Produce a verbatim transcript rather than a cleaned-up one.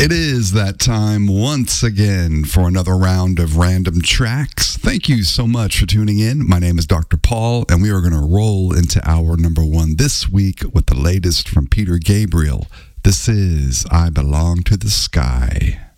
It is that time once again for another round of random tracks. Thank you so much for tuning in. My name is Doctor Paul, and we are going to roll into hour number one this week with the latest from Peter Gabriel. This is I Belong to the Sky.